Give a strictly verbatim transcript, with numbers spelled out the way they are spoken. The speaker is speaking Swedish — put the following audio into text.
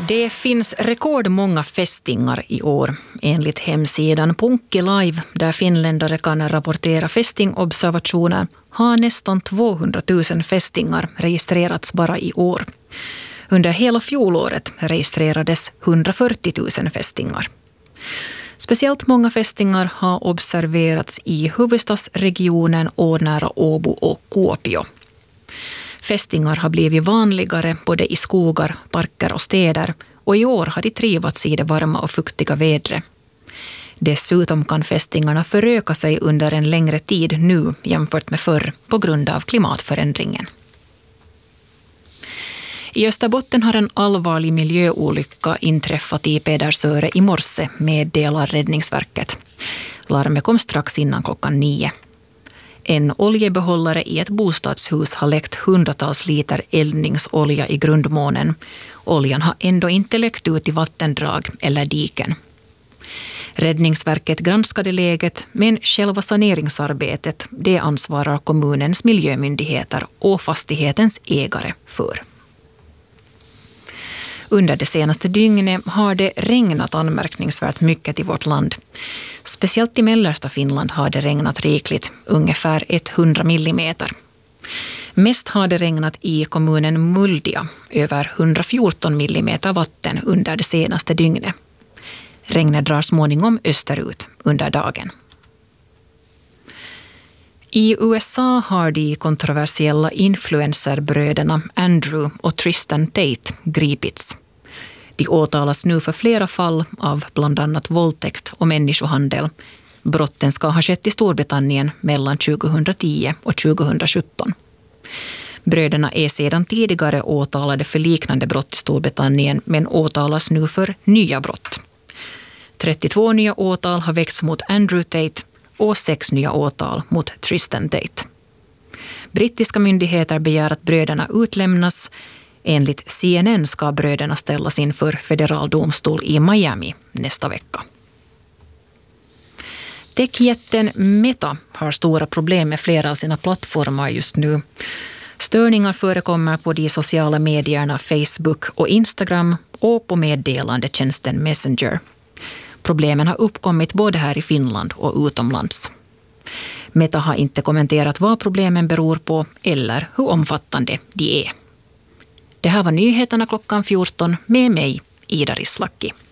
Det finns rekordmånga fästingar i år. Enligt hemsidan Punki Live, där finländare kan rapportera fästingobservationer, har nästan tvåhundratusen fästingar registrerats bara i år. Under hela fjolåret registrerades hundrafyrtiotusen fästingar. Speciellt många fästingar har observerats i huvudstadsregionen och nära Åbo och Kuopio. Fästingar har blivit vanligare både i skogar, parker och städer, och i år har de trivats i det varma och fuktiga vädret. Dessutom kan fästingarna föröka sig under en längre tid nu jämfört med förr på grund av klimatförändringen. I Österbotten har en allvarlig miljöolycka inträffat i Pedersöre i morse, meddelar Räddningsverket. Larmet kom strax innan klockan nio. En oljebehållare i ett bostadshus har läckt hundratals liter eldningsolja i grundmånen. Oljan har ändå inte läckt ut i vattendrag eller diken. Räddningsverket granskade läget, men själva saneringsarbetet det ansvarar kommunens miljömyndigheter och fastighetens ägare för. Under det senaste dygnet har det regnat anmärkningsvärt mycket i vårt land. Speciellt i mellersta Finland har det regnat rikligt, ungefär hundra millimeter. Mest har det regnat i kommunen Muldia, över hundrafjorton millimeter vatten under det senaste dygnet. Regnet drar småningom österut under dagen. I U S A har de kontroversiella influencerbröderna Andrew och Tristan Tate gripits. De åtalas nu för flera fall av bland annat våldtäkt och människohandel. Brotten ska ha skett i Storbritannien mellan tjugohundratio och tjugohundrasjutton. Bröderna är sedan tidigare åtalade för liknande brott i Storbritannien, men åtalas nu för nya brott. trettiotvå nya åtal har väckts mot Andrew Tate och sex nya åtal mot Tristan Tate. Brittiska myndigheter begär att bröderna utlämnas. Enligt C N N ska bröderna ställas inför federal domstol i Miami nästa vecka. Techjätten Meta har stora problem med flera av sina plattformar just nu. Störningar förekommer på de sociala medierna Facebook och Instagram och på meddelandetjänsten Messenger. Problemen har uppkommit både här i Finland och utomlands. Meta har inte kommenterat vad problemen beror på eller hur omfattande de är. Det här var nyheterna klockan fjorton med mig, Ida Rislaki.